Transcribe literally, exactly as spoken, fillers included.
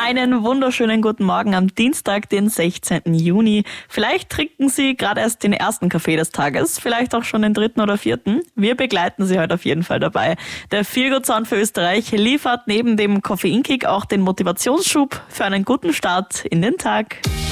Einen wunderschönen guten Morgen am Dienstag, den sechzehnten Juni. Vielleicht trinken Sie gerade erst den ersten Kaffee des Tages, vielleicht auch schon den dritten oder vierten. Wir begleiten Sie heute auf jeden Fall dabei. Der Feelgood Sound für Österreich liefert neben dem Koffeinkick auch den Motivationsschub für einen guten Start in den Tag.